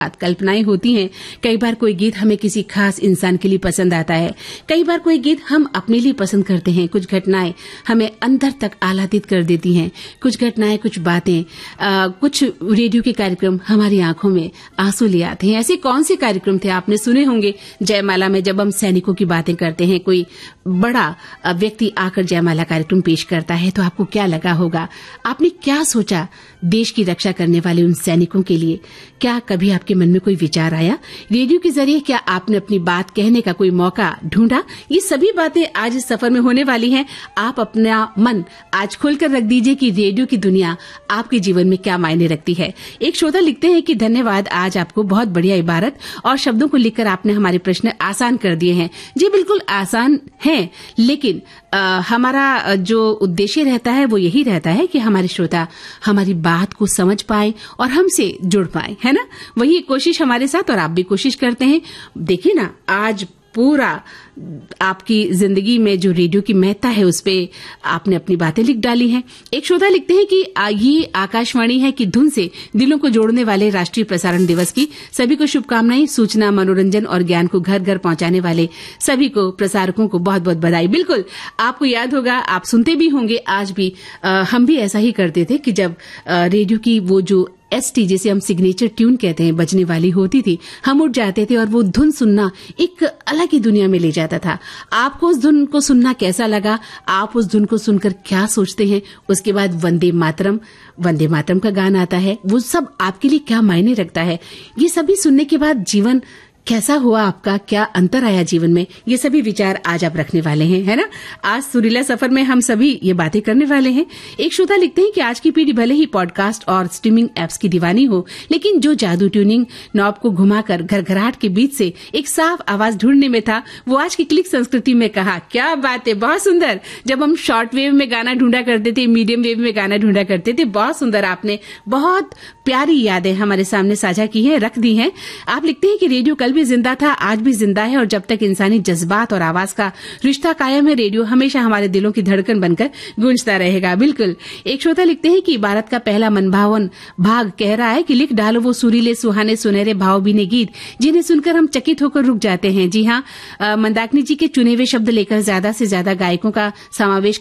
कल्पनाएं होती हैं। कई बार कोई गीत हमें किसी खास इंसान के लिए पसंद आता है, कई बार कोई गीत हम अपने लिए पसंद करते हैं। कुछ घटनाएं हमें अंदर तक आह्लादित कर देती हैं, कुछ घटनाएं, कुछ बातें, कुछ रेडियो के कार्यक्रम हमारी आंखों में आंसू ले आते हैं। ऐसे कौन से कार्यक्रम थे आपने सुने होंगे जयमाला में, जब हम सैनिकों की बातें करते हैं, कोई बड़ा व्यक्ति आकर जयमाला कार्यक्रम पेश करता है तो आपको क्या लगा होगा? आपने क्या सोचा देश की रक्षा करने वाले उन सैनिकों के लिए? क्या कभी आपके मन में कोई विचार आया? रेडियो के जरिए क्या आपने अपनी बात कहने का कोई मौका ढूंढा? ये सभी बातें आज इस सफर में होने वाली हैं। आप अपना मन आज खोलकर रख दीजिए कि रेडियो की दुनिया आपके जीवन में क्या मायने रखती है। एक श्रोता लिखते हैं कि धन्यवाद, आज आपको बहुत बढ़िया इबारत और शब्दों को लिखकर आपने हमारे प्रश्न आसान कर दिए हैं। जी बिल्कुल आसान है, लेकिन हमारा जो उद्देश्य रहता है वो यही रहता है कि हमारे श्रोता हमारी बात को समझ पाए और हमसे जुड़ पाए, है ना? वही कोशिश हमारे साथ, और आप भी कोशिश करते हैं। देखिए ना, आज पूरा आपकी जिंदगी में जो रेडियो की महत्ता है उस पे आपने अपनी बातें लिख डाली हैं। एक श्रोता लिखते हैं कि ये आकाशवाणी है कि धुन से दिलों को जोड़ने वाले राष्ट्रीय प्रसारण दिवस की सभी को शुभकामनाएं। सूचना, मनोरंजन और ज्ञान को घर घर पहुंचाने वाले सभी को, प्रसारकों को बहुत बहुत बधाई। बिल्कुल, आपको याद होगा, आप सुनते भी होंगे, आज भी हम भी ऐसा ही करते थे कि जब रेडियो की वो जो ST, जिसे हम सिग्नेचर ट्यून कहते हैं, बजने वाली होती थी, हम उठ जाते थे और वो धुन सुनना एक अलग ही दुनिया में ले जाता था। आपको उस धुन को सुनना कैसा लगा? आप उस धुन को सुनकर क्या सोचते हैं? उसके बाद वंदे मातरम का गाना आता है, वो सब आपके लिए क्या मायने रखता है? ये सभी सुनने के बाद जीवन कैसा हुआ आपका? क्या अंतर आया जीवन में? ये सभी विचार आज आप रखने वाले हैं, है ना? आज सुरीला सफर में हम सभी ये बातें करने वाले हैं। एक श्रोता लिखते हैं कि आज की पीढ़ी भले ही पॉडकास्ट और स्ट्रीमिंग एप्स की दीवानी हो, लेकिन जो जादू ट्यूनिंग नॉब को घुमाकर घरघराहट के बीच से एक साफ आवाज ढूंढने में था, वो आज की क्लिक संस्कृति में कहा। क्या बात है, बहुत सुंदर। जब हम शॉर्ट वेव में गाना ढूंढा करते थे, मीडियम वेव में गाना ढूंढा करते थे, बहुत सुंदर। आपने बहुत प्यारी यादें हमारे सामने साझा की है, रख दी हैं। आप लिखते हैं कि रेडियो कल भी जिंदा था, आज भी जिंदा है, और जब तक इंसानी जज्बात और आवाज का रिश्ता कायम है, रेडियो हमेशा हमारे दिलों की धड़कन बनकर गूंजता रहेगा। बिल्कुल। एक श्रोता लिखते हैं कि भारत का पहला मनभावन भाग कह रहा है कि लिख डालो वो सुरीले सुहाने सुनहरे भावभीने गीत जिन्हें सुनकर हम चकित होकर रुक जाते हैं। जी हाँ, मंदाकिनी जी के चुने हुए शब्द लेकर ज्यादा से ज्यादा गायकों का समावेश